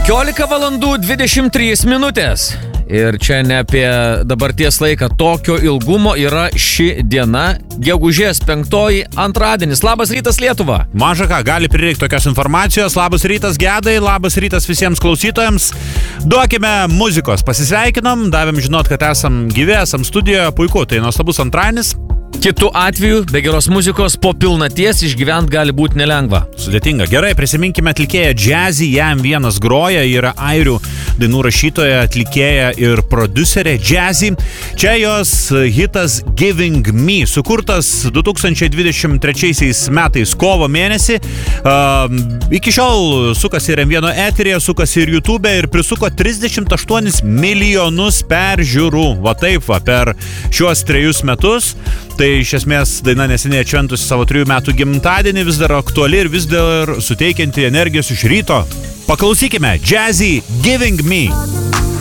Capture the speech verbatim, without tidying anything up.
penkiolika valandų dvidešimt trys minutės. Ir čia ne apie dabarties laiką, tokio ilgumo yra ši diena, gegužės penktoji, antradienis. Labas rytas, Lietuva. Maža ką, gali prireikti tokios informacijos. Labas rytas, Gedai, labas rytas visiems klausytojams. Duokime muzikos. Pasisveikinom, davėm žinot, kad esam gyvi, esam studijoje. Puiku, tai nuostabus antradienis. Kitu atveju, be geros muzikos po pilnaties išgyvent gali būti nelengva. Sudėtinga. Gerai, prisiminkime atlikėją Jazzy, jam vienas groja, yra airių dainų rašytoja, atlikėja ir producerė Jazzy. Čia jos hitas Giving Me, sukurtas du tūkstančiai dvidešimt trečiaisiais metais kovo mėnesį. Uh, iki šiol sukasi ir em vieno eteryje, sukasi ir YouTube ir prisuko trisdešimt aštuonis milijonus peržiūrų. Va taip, va, per šiuos trejus metus. Tai iš esmės daina neseniai atšventusi savo trijų metų gimtadienį, vis dar aktuali ir vis dar suteikianti energijos iš ryto. Paklausykime Jazzy Giving Me.